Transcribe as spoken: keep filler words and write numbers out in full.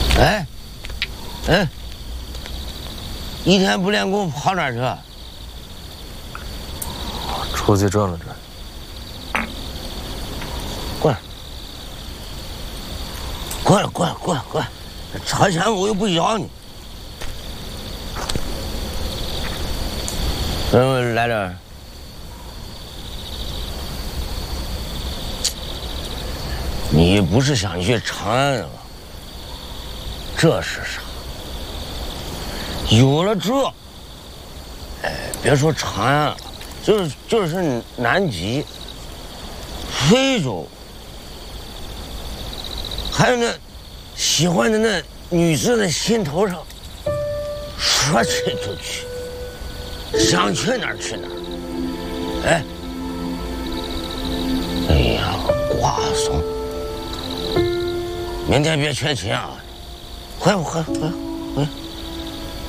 哎，哎，一天不练功跑哪儿去？ 出去转了转。 过来，过来，过来，过来，过来！超前我又不咬你。嗯，来点儿。你不是想去长安吗？这是啥？有了这，哎，别说长安了，就是就是南极、非洲，还有那喜欢的那女子的心头上，说去就去，想去哪儿去哪儿。哎，哎呀，瓜怂，明天别缺勤啊！回回回回。